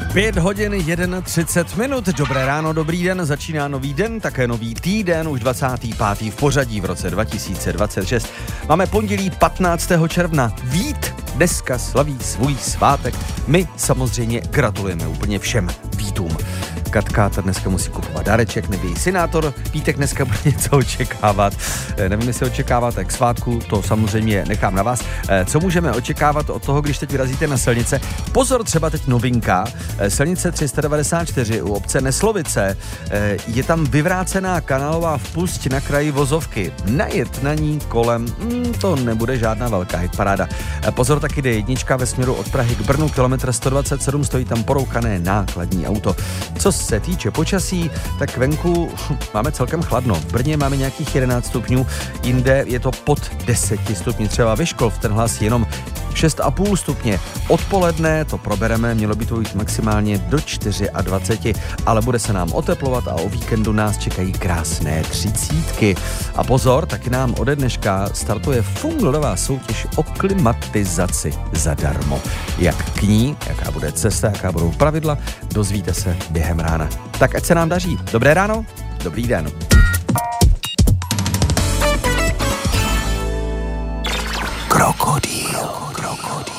5 hodin 31 minut, dobré ráno, dobrý den, začíná nový den, také nový týden, už 25. v pořadí v roce 2026. Máme pondělí 15. června, Vít dneska slaví svůj svátek. My samozřejmě gratulujeme úplně všem Vítům. Katka ta dneska musí kupovat dáreček, nebo její synátor Vítek dneska bude něco očekávat. Nevím, jestli očekáváte k svátku, to samozřejmě nechám na vás. Co můžeme očekávat od toho, když teď vyrazíte na silnice? Pozor, třeba teď novinka, silnice 394 u obce Neslovice, je tam vyvrácená kanálová vpusť na kraji vozovky. Najet na ní kolem, to nebude žádná velká hitparáda. Pozor, taky jde jednička ve směru od Prahy k Brnu, kilometr 127, stojí tam porouchané nákladní auto. Co se týče počasí, tak venku máme celkem chladno. V Brně máme nějakých 11 stupňů, jinde je to pod 10 stupňů. Třeba Vyškov, ten hlas jenom 6,5 stupně. Odpoledne to probereme, mělo by to jít maximálně do 24, ale bude se nám oteplovat a o víkendu nás čekají krásné 30. A pozor, taky nám ode dneška startuje fungová soutěž o klimatizaci zadarmo. Jak k ní, jaká bude cesta, jaká budou pravidla, dozvíte se během rána. Tak ať se nám daří. Dobré ráno, dobrý den. Krokodýl.